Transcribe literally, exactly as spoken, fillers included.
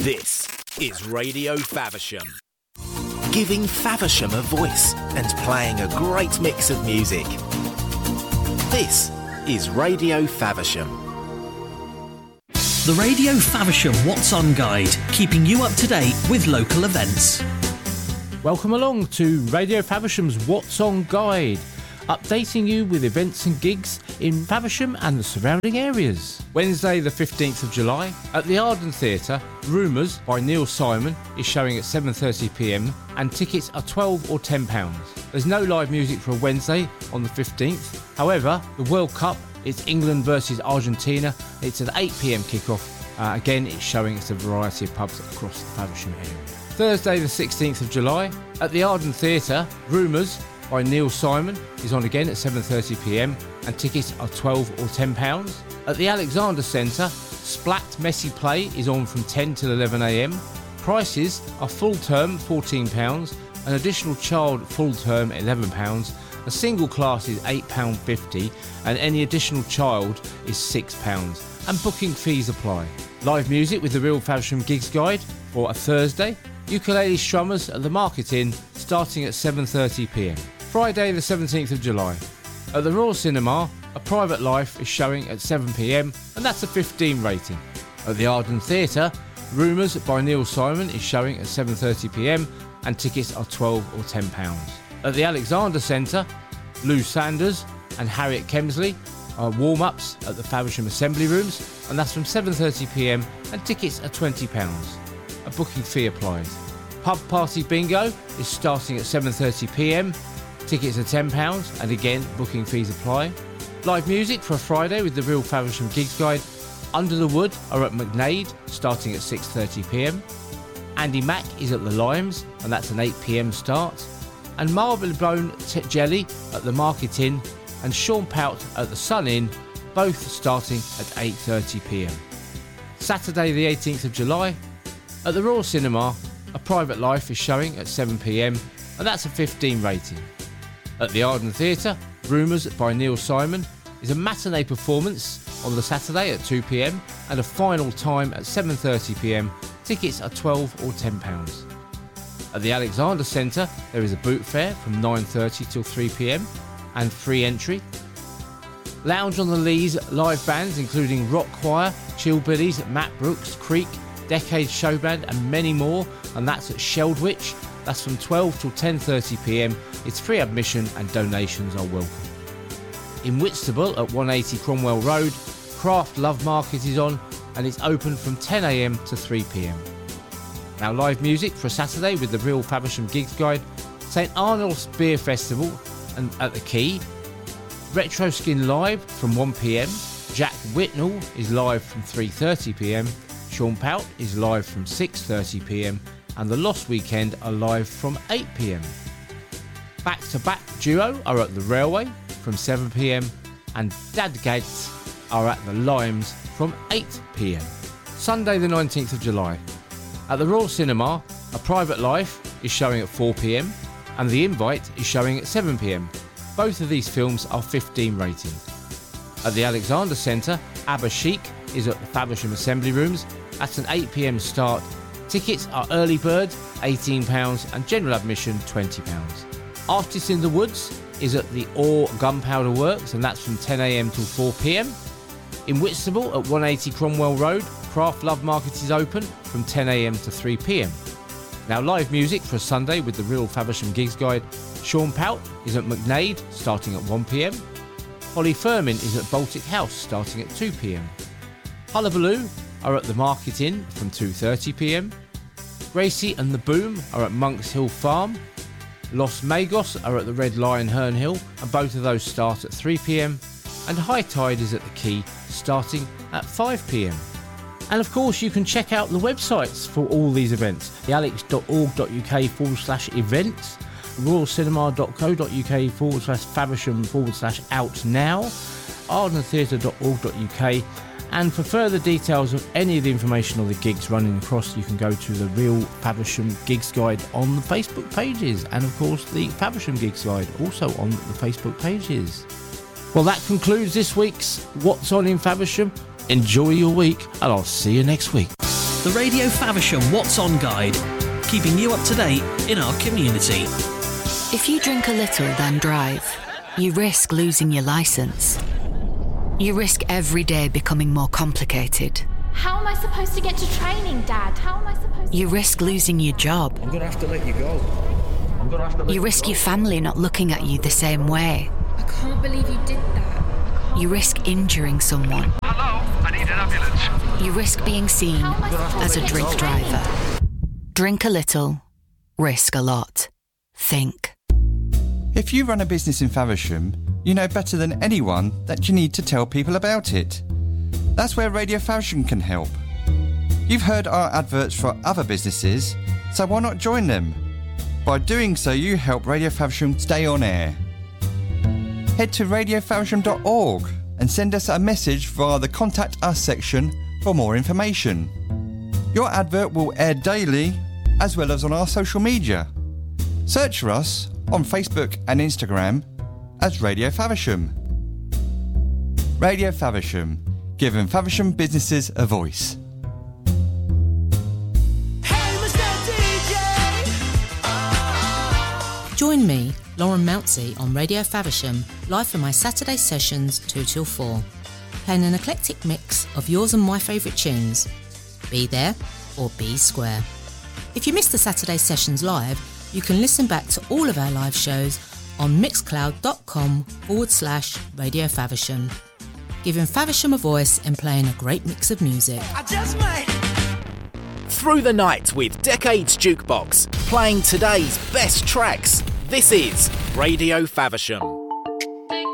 This is Radio Faversham. Giving Faversham a voice and playing a great mix of music. This is Radio Faversham. The Radio Faversham What's On Guide, keeping you up to date with local events. Welcome along to Radio Faversham's What's On Guide, updating you with events and gigs in Faversham and the surrounding areas. Wednesday the fifteenth of July at the Arden Theatre, Rumours by Neil Simon is showing at seven thirty p m and tickets are twelve or ten pounds. There's no live music for a Wednesday on the fifteenth. However, the World Cup, it's England versus Argentina. It's an eight p m kickoff. Uh, again, it's showing at a variety of pubs across the Faversham area. Thursday the sixteenth of July at the Arden Theatre, Rumours by Neil Simon is on again at seven thirty p m and tickets are twelve or ten pounds. At the Alexander Centre, Splat Messy Play is on from ten till eleven a m. Prices are full term fourteen pounds, an additional child full term eleven pounds, a single class is eight pounds fifty and any additional child is six pounds, and booking fees apply. Live music with the Real Faversham Gigs Guide for a Thursday, ukulele strummers at the Market Inn starting at seven thirty p m. Friday the seventeenth of July at the Royal Cinema, A Private Life is showing at seven p m and that's a fifteen rating. At the Arden Theatre, Rumours by Neil Simon is showing at seven thirty p m and tickets are twelve or ten pounds. At the Alexander Centre, Lou Sanders and Harriet Kemsley are warm-ups at the Faversham Assembly Rooms and that's from seven thirty p m and tickets are twenty pounds. A booking fee applies. Pub Party Bingo is starting at seven thirty p m. Tickets are ten pounds and again booking fees apply. Live music for a Friday with the Real Faversham Gigs Guide. Under the Wood are at McNade starting at six thirty p m. Andy Mack is at the Limes and that's an eight p m start. And Marylebone T- Jelly at the Market Inn and Sean Pout at the Sun Inn, both starting at eight thirty p m. Saturday the eighteenth of July at the Royal Cinema, A Private Life is showing at seven p m and that's a fifteen rating. At the Arden Theatre, Rumours by Neil Simon is a matinee performance on the Saturday at two p m and a final time at seven thirty p m. Tickets are twelve or ten pounds. At the Alexander Centre, there is a boot fair from nine thirty till three p m and free entry. Lounge on the Lees live bands including Rock Choir, Chillbillies, Matt Brooks, Creek, Decade Showband and many more, and that's at Sheldwich. That's from twelve till ten thirty p m. It's free admission and donations are welcome. In Whitstable at one eighty Cromwell Road, Craft Love Market is on and it's open from ten a m to three p m. Now live music for a Saturday with the Real Faversham Gigs Guide, St Arnold's Beer Festival and at the Quay, Retro Skin live from one p m. Jack Whitnell is live from three thirty p m. Sean Pout is live from six thirty p m and the Lost Weekend are live from eight p m. Back to Back Duo are at the Railway from seven p m and Dadgads are at the Limes from eight p m. Sunday the nineteenth of July at the Royal Cinema, A Private Life is showing at four p m and The Invite is showing at seven p m. Both of these films are fifteen rating. At the Alexander Centre, Abba Chic is at the Faversham Assembly Rooms at an eight p m start. Tickets are early bird eighteen pounds and general admission twenty pounds. Artists in the Woods is at the Orr Gunpowder Works and that's from ten a m till four p m. In Whitstable at one eighty Cromwell Road, Craft Love Market is open from ten a m to three p m. Now live music for a Sunday with the Real Faversham Gigs Guide. Sean Pout is at McNade starting at one p m. Holly Firmin is at Baltic House starting at two p m. Hullabaloo are at the Market Inn from two thirty p m. Gracie and the Boom are at Monks Hill Farm. Los Magos are at the Red Lion Herne Hill and both of those start at three p m. And High Tide is at the Quay starting at five p m. And of course you can check out the websites for all these events, the alex dot org dot u k forward slash events, royalcinema dot co dot u k forward slash faversham forward slash out now, arden theatre dot org dot u k, and for further details of any of the information on the gigs running across, you can go to the Real Faversham Gigs Guide on the Facebook pages, and of course the Faversham Gigs Guide also on the Facebook pages. Well, that concludes this week's What's On in Faversham. Enjoy your week and I'll see you next week. the Radio Faversham What's On Guide, keeping you up to date in our community. If you drink a little then drive, you risk losing your licence. You risk every day becoming more complicated. How am I supposed to get to training, Dad? How am I supposed to... You risk losing your job. I'm going to have to let you go. I'm going to have to let You risk your family not looking at you the same way. I can't believe you did that. You risk injuring someone. Hello, I need an ambulance. You risk being seen as a drink driver. Drink a little, risk a lot. Think. If you run a business in Faversham, you know better than anyone that you need to tell people about it. That's where Radio Faversham can help. You've heard our adverts for other businesses, so why not join them? By doing so, you help Radio Faversham stay on air. Head to radio faversham dot org and send us a message via the Contact Us section for more information. Your advert will air daily, as well as on our social media. Search for us on Facebook and Instagram as Radio Faversham. Radio Faversham, giving Faversham businesses a voice. Join me, Lauren Moutsey, on Radio Faversham, live for my Saturday sessions two till four, playing an eclectic mix of yours and my favourite tunes. Be there or be square. If you missed the Saturday sessions live, you can listen back to all of our live shows on mixcloud.com forward slash Radio Faversham, giving Faversham a voice and playing a great mix of music. I just might. Through the night with Decades Jukebox, playing today's best tracks. This is Radio Faversham.